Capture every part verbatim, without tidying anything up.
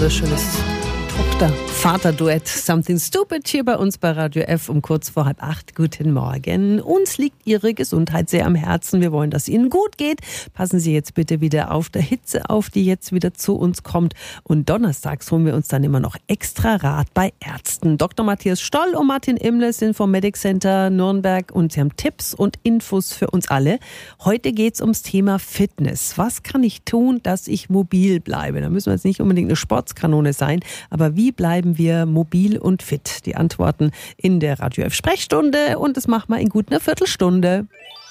wunderschönes Tochter-Vater-Duett Something Stupid hier bei uns bei Radio F um kurz vor halb acht. Guten Morgen. Uns liegt Ihre Gesundheit sehr am Herzen. Wir wollen, dass es Ihnen gut geht. Passen Sie jetzt bitte wieder auf der Hitze auf, die jetzt wieder zu uns kommt. Und donnerstags holen wir uns dann immer noch extra Rat bei Ärzten. Doktor Matthias Stoll und Martin Imle sind vom Medic Center Nürnberg und sie haben Tipps und Infos für uns alle. Heute geht es ums Thema Fitness. Was kann ich tun, dass ich mobil bleibe? Da müssen wir jetzt nicht unbedingt eine Sportskanone sein, aber wie bleiben wir mobil und fit? Die Antworten in der Radio F-Sprechstunde und das machen wir in gut einer Viertelstunde.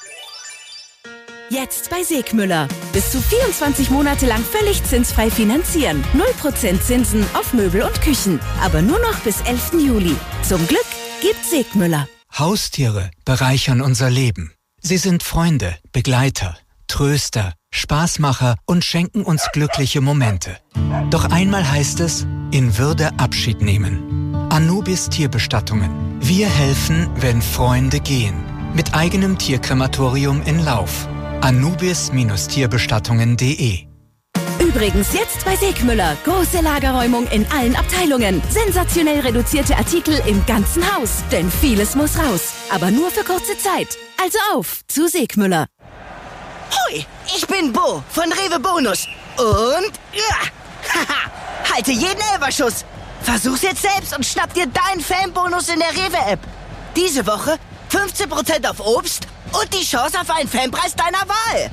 Jetzt bei Segmüller. Bis zu vierundzwanzig Monate lang völlig zinsfrei finanzieren. null Prozent Zinsen auf Möbel und Küchen. Aber nur noch bis elften Juli. Zum Glück gibt Segmüller. Haustiere bereichern unser Leben. Sie sind Freunde, Begleiter, Tröster, Spaßmacher und schenken uns glückliche Momente. Doch einmal heißt es, in Würde Abschied nehmen. Anubis Tierbestattungen. Wir helfen, wenn Freunde gehen. Mit eigenem Tierkrematorium in Lauf. anubis Tierbestattungen punkt de. Übrigens jetzt bei Segmüller. Große Lagerräumung in allen Abteilungen. Sensationell reduzierte Artikel im ganzen Haus. Denn vieles muss raus. Aber nur für kurze Zeit. Also auf zu Segmüller. Hui, ich bin Bo von Rewe Bonus. Und ja, haha, halte jeden Elferschuss. Versuch's jetzt selbst und schnapp dir deinen Fanbonus in der Rewe-App. Diese Woche fünfzehn Prozent auf Obst und die Chance auf einen Fanpreis deiner Wahl.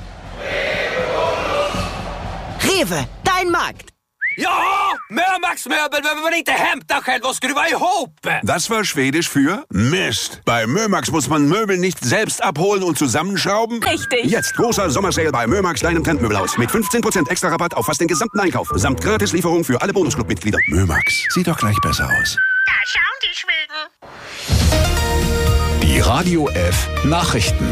Rewe, dein Markt. Ja, Mömax-Möbel, wenn man inte hämtar själv och skruva ihop. Das war Schwedisch für Mist. Bei Mömax muss man Möbel nicht selbst abholen und zusammenschrauben. Richtig. Jetzt großer Sommersale bei Mömax, deinem Trendmöbelhaus. Mit fünfzehn Prozent extra Rabatt auf fast den gesamten Einkauf. Samt Gratislieferung für alle Bonusclub-Mitglieder. Mömax, sieht doch gleich besser aus. Da schauen die Schweden. Die Radio F Nachrichten.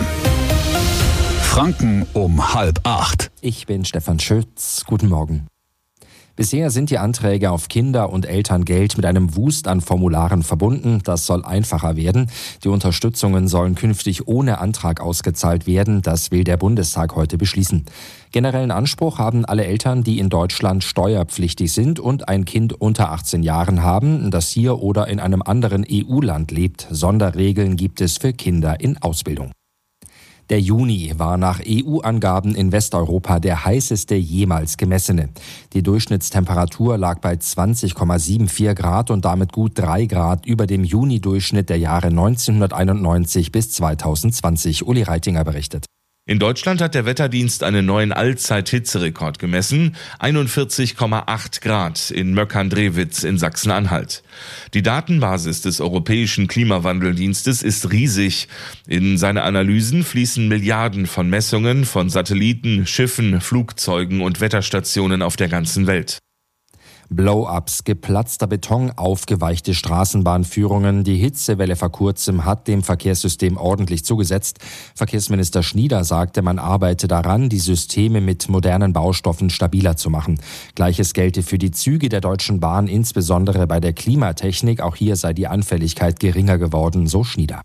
Franken um halb acht. Ich bin Stefan Schütz. Guten Morgen. Bisher sind die Anträge auf Kinder- und Elterngeld mit einem Wust an Formularen verbunden. Das soll einfacher werden. Die Unterstützungen sollen künftig ohne Antrag ausgezahlt werden. Das will der Bundestag heute beschließen. Generellen Anspruch haben alle Eltern, die in Deutschland steuerpflichtig sind und ein Kind unter achtzehn Jahren haben, das hier oder in einem anderen E U-Land lebt. Sonderregeln gibt es für Kinder in Ausbildung. Der Juni war nach E U-Angaben in Westeuropa der heißeste jemals gemessene. Die Durchschnittstemperatur lag bei zwanzig Komma vierundsiebzig Grad und damit gut drei Grad über dem Juni-Durchschnitt der Jahre neunzehnhunderteinundneunzig bis zweitausendzwanzig. Uli Reitinger berichtet. In Deutschland hat der Wetterdienst einen neuen Allzeit-Hitzerekord gemessen, einundvierzig Komma acht Grad in Möckern-Drewitz in Sachsen-Anhalt. Die Datenbasis des Europäischen Klimawandeldienstes ist riesig. In seine Analysen fließen Milliarden von Messungen von Satelliten, Schiffen, Flugzeugen und Wetterstationen auf der ganzen Welt. Blow-ups, geplatzter Beton, aufgeweichte Straßenbahnführungen. Die Hitzewelle vor kurzem hat dem Verkehrssystem ordentlich zugesetzt. Verkehrsminister Schnieder sagte, man arbeite daran, die Systeme mit modernen Baustoffen stabiler zu machen. Gleiches gelte für die Züge der Deutschen Bahn, insbesondere bei der Klimatechnik. Auch hier sei die Anfälligkeit geringer geworden, so Schnieder.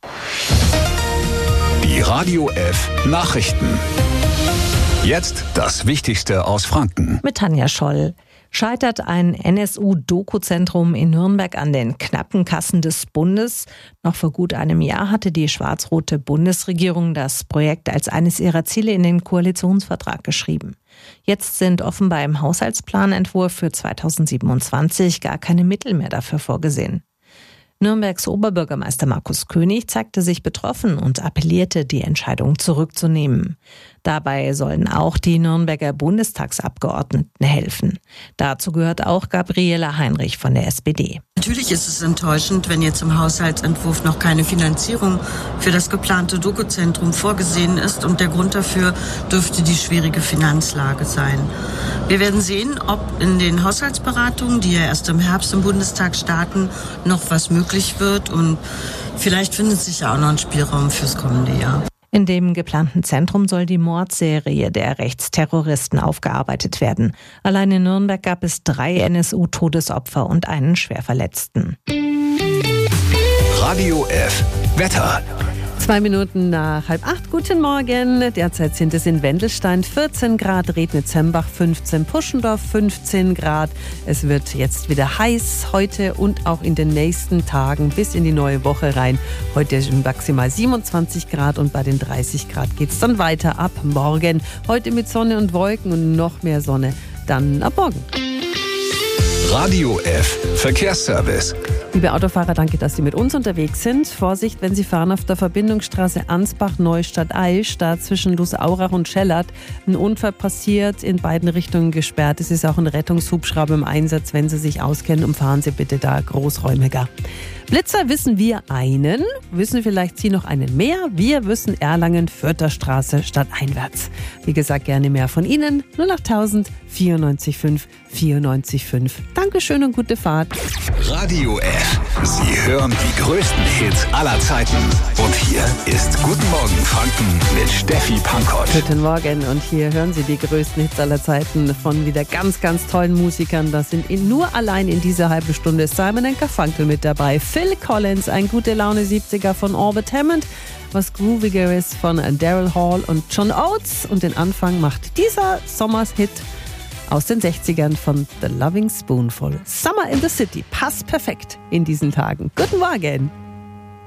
Die Radio F Nachrichten. Jetzt das Wichtigste aus Franken. Mit Tanja Scholl. Scheitert ein N S U-Doku-Zentrum in Nürnberg an den knappen Kassen des Bundes? Noch vor gut einem Jahr hatte die schwarz-rote Bundesregierung das Projekt als eines ihrer Ziele in den Koalitionsvertrag geschrieben. Jetzt sind offenbar im Haushaltsplanentwurf für zweitausendsiebenundzwanzig gar keine Mittel mehr dafür vorgesehen. Nürnbergs Oberbürgermeister Markus König zeigte sich betroffen und appellierte, die Entscheidung zurückzunehmen. Dabei sollen auch die Nürnberger Bundestagsabgeordneten helfen. Dazu gehört auch Gabriela Heinrich von der S P D. Natürlich ist es enttäuschend, wenn jetzt im Haushaltsentwurf noch keine Finanzierung für das geplante Doku-Zentrum vorgesehen ist. Und der Grund dafür dürfte die schwierige Finanzlage sein. Wir werden sehen, ob in den Haushaltsberatungen, die ja erst im Herbst im Bundestag starten, noch was möglich wird. Und vielleicht findet sich ja auch noch ein Spielraum fürs kommende Jahr. In dem geplanten Zentrum soll die Mordserie der Rechtsterroristen aufgearbeitet werden. Allein in Nürnberg gab es drei N S U-Todesopfer und einen Schwerverletzten. Radio F Wetter. Zwei Minuten nach halb acht. Guten Morgen. Derzeit sind es in Wendelstein vierzehn Grad, Rednitz-Hembach fünfzehn, Puschendorf fünfzehn Grad. Es wird jetzt wieder heiß heute und auch in den nächsten Tagen bis in die neue Woche rein. Heute maximal siebenundzwanzig Grad und bei den dreißig Grad geht es dann weiter ab morgen. Heute mit Sonne und Wolken und noch mehr Sonne dann ab morgen. Radio F Verkehrsservice. Liebe Autofahrer, danke, dass Sie mit uns unterwegs sind. Vorsicht, wenn Sie fahren auf der Verbindungsstraße Ansbach-Neustadt-Aisch, da zwischen Lusaurach und Schellert. Ein Unfall passiert, in beiden Richtungen gesperrt. Es ist auch ein Rettungshubschrauber im Einsatz. Wenn Sie sich auskennen, umfahren Sie bitte da großräumiger. Blitzer wissen wir einen, wissen vielleicht Sie noch einen mehr. Wir wissen Erlangen-Fürther-Straße stadteinwärts. Wie gesagt, gerne mehr von Ihnen. null achttausend vierundneunzig fünf vierundneunzig fünf. Dankeschön und gute Fahrt. Radio F. Sie hören die größten Hits aller Zeiten. Und hier ist Guten Morgen Franken mit Steffi Pankott. Guten Morgen und hier hören Sie die größten Hits aller Zeiten von wieder ganz, ganz tollen Musikern. Das sind in, nur allein in dieser halben Stunde Simon and Garfunkel mit dabei. Phil Collins, ein gute Laune siebziger von Orbit Hammond. Was Groovigeres von Daryl Hall und John Oates. Und den Anfang macht dieser Sommershit aus den sechzigern von The Loving Spoonful. Summer in the City passt perfekt in diesen Tagen. Guten Morgen.